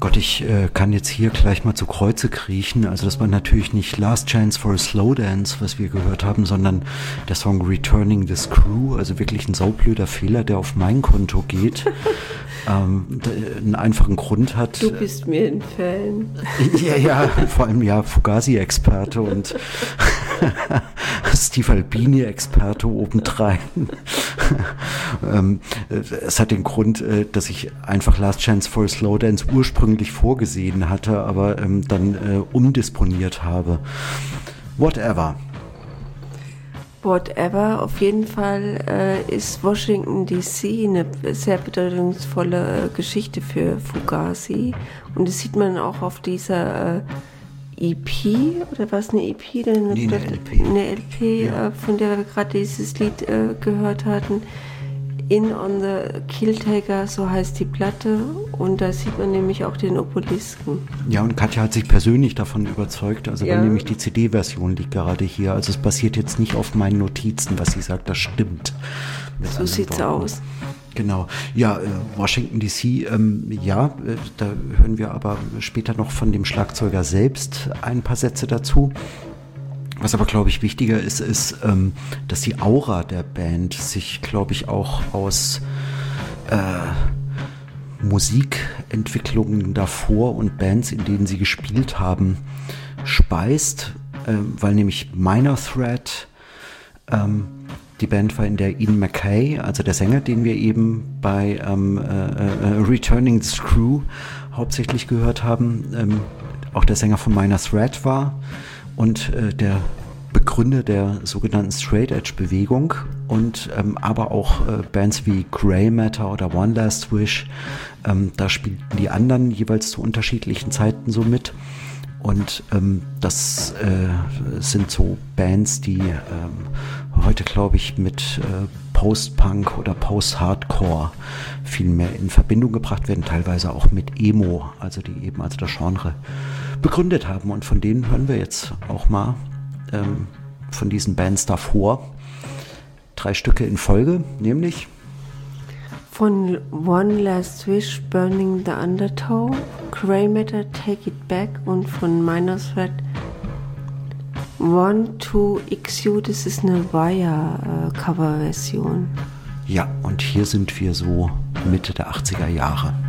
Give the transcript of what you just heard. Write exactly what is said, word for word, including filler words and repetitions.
Gott, ich äh, kann jetzt hier gleich mal zu Kreuze kriechen. Also das war natürlich nicht Last Chance for a Slow Dance, was wir gehört haben, sondern der Song Returning the Screw. Also wirklich ein saublöder Fehler, der auf mein Konto geht. ähm, einen einfachen Grund hat. Du bist mir ein Fan. Ja, ja, vor allem ja Fugazi-Experte und Steve Albini-Experte obendrein. ähm, es hat den Grund, äh, dass ich einfach Last Chance for a Slow Dance ursprünglich vorgesehen hatte, aber ähm, dann äh, umdisponiert habe. Whatever. Whatever, auf jeden Fall äh, ist Washington D C eine sehr bedeutungsvolle äh, Geschichte für Fugazi. Und das sieht man auch auf dieser äh, E P, oder was eine E P? Eine, nee, eine L P. Eine L P, ja. äh, von der wir gerade dieses Lied äh, gehört hatten. In on the Killtaker, so heißt die Platte. Und da sieht man nämlich auch den Obelisken. Ja, und Katja hat sich persönlich davon überzeugt. Also ja. Weil nämlich die C D-Version liegt gerade hier. Also es basiert jetzt nicht auf meinen Notizen, was sie sagt, das stimmt. So sieht's aus. Genau. Ja, äh, Washington D C, ähm, ja, äh, da hören wir aber später noch von dem Schlagzeuger selbst ein paar Sätze dazu. Was aber, glaube ich, wichtiger ist, ist, ähm, dass die Aura der Band sich, glaube ich, auch aus äh, Musikentwicklungen davor und Bands, in denen sie gespielt haben, speist, äh, weil nämlich Minor Threat, ähm, die Band war, in der Ian MacKaye, also der Sänger, den wir eben bei ähm, äh, äh, Returning the Screw hauptsächlich gehört haben, ähm, auch der Sänger von Minor Threat war. Und äh, der Begründer der sogenannten Straight Edge Bewegung und ähm, aber auch äh, Bands wie Grey Matter oder One Last Wish, ähm, da spielten die anderen jeweils zu unterschiedlichen Zeiten so mit. Und ähm, das äh, sind so Bands, die ähm, heute, glaube ich, mit äh, Post-Punk oder Post-Hardcore viel mehr in Verbindung gebracht werden, teilweise auch mit Emo, also die eben also das Genre begründet haben. Und von denen hören wir jetzt auch mal ähm, von diesen Bands davor drei Stücke in Folge, nämlich von One Last Wish, Burning the Undertow, Grey Matter, Take It Back und von Minor Threat One to X U, das ist eine Wire-Cover-Version. Ja, und hier sind wir so Mitte der achtziger Jahre.